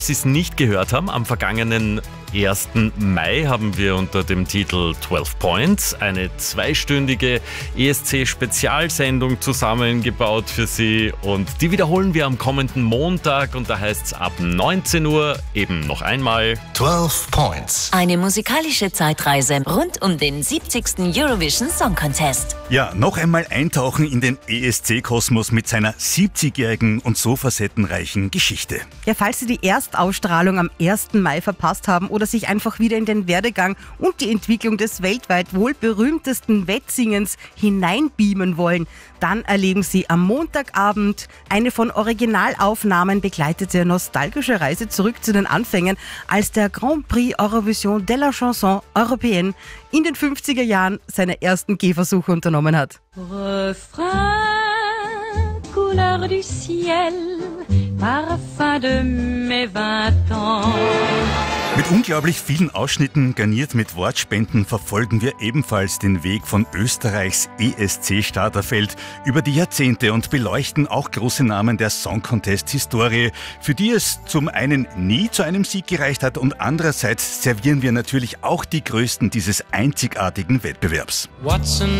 Sie es nicht gehört haben, am vergangenen 1. Mai haben wir unter dem Titel 12 Points eine zweistündige ESC-Spezialsendung zusammengebaut für Sie und die wiederholen wir am kommenden Montag und da heißt es ab 19 Uhr eben noch einmal 12 Points. Eine musikalische Zeitreise rund um den 70. Eurovision Song Contest. Ja, noch einmal eintauchen in den ESC-Kosmos mit seiner 70-jährigen und so facettenreichen Geschichte. Ja, falls Sie die Erstausstrahlung am 1. Mai verpasst haben oder sich einfach wieder in den Werdegang und die Entwicklung des weltweit wohl berühmtesten Wettsingens hineinbeamen wollen, dann erleben Sie am Montagabend eine von Originalaufnahmen begleitete nostalgische Reise zurück zu den Anfängen, als der Grand Prix Eurovision de la Chanson Européenne in den 50er Jahren seine ersten Gehversuche unternommen hat. Refrain, couleur du ciel, parfum de mes 20 ans. Mit unglaublich vielen Ausschnitten, garniert mit Wortspenden, verfolgen wir ebenfalls den Weg von Österreichs ESC-Starterfeld über die Jahrzehnte und beleuchten auch große Namen der Song-Contest-Historie, für die es zum einen nie zu einem Sieg gereicht hat und andererseits servieren wir natürlich auch die Größten dieses einzigartigen Wettbewerbs. What's